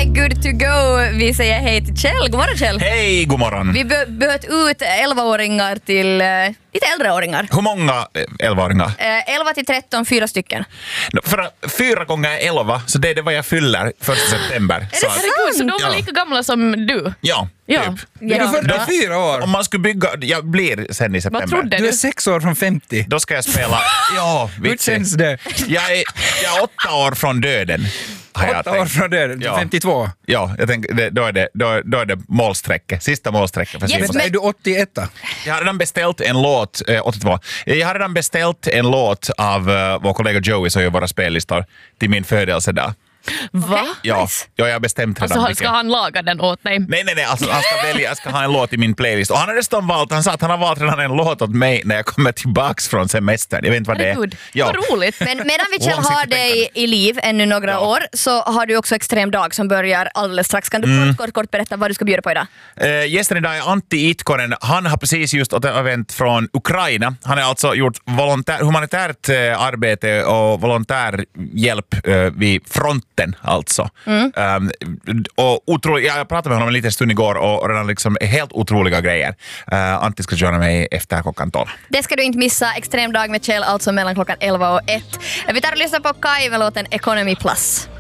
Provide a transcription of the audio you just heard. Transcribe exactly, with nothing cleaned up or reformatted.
good to go. Vi säger hej till Kjell. God morgon, Kjell. Hej, god morgon. Vi bö- böt ut elvaåringar till uh, lite äldreåringar. Hur många elvaåringar? Uh, elva till tretton, fyra stycken. No, för att fyra gånger elva, så det är det vad jag fyller första september. Är det så att, sant? Så de var Ja. lika gamla som du? ja, Ja. typ. Är du fyrtiofyra år? Om man skulle bygga, jag blir sen i september. Vad trodde Du du? är sex år från femtio. Då ska jag spela, ja, Hur vitsi. känns det? Jag är, jag är åtta år från döden. har jag Åtta år tänkt. från det, Ja. femtiotvå. Ja, jag tänker, det, då, är det, då, då är det målsträcket, sista målsträcket för Yes, Simon. Men är du åttioett? Jag har redan beställt en låt, eh, åttiotvå. Jag har redan beställt en låt av uh, vår kollega Joey som gör våra spellistor till min födelsedag. Va? Ja, Nice. ja, jag har bestämt redan Alltså, vilken. ska han laga den åt dig? Nej, nej, nej. Alltså, han ska välja, jag ska ha en låt i min playlist. Och han har nästan valt, han sa att han har valt redan en låt åt mig när jag kommer tillbaks från semestern. Jag vet inte vad det är. Herregud, Ja. vad roligt. Men medan vi Kjell Långsiktigt har dig tänkande. i liv ännu några Ja. år så har du också Extrem dag som börjar alldeles strax. Kan du Mm. kort, kort, kort berätta vad du ska bjuda på idag? Uh, gästen idag är Antti Itkonen. Han har precis just återvänt från Ukraina. Han har alltså gjort volontär, humanitärt uh, arbete och volontärhjälp uh, vid fronten alltså. Mm. Um, och otroligt, jag pratade med honom en liten stund igår och redan liksom helt otroliga grejer. Uh, Antti ska joina mig efter klockan tolv. Det ska du inte missa. Extrem dag med Kjell alltså mellan klockan elva och ett. Vi tar och lyssnar på Kai med låten Economy Plus.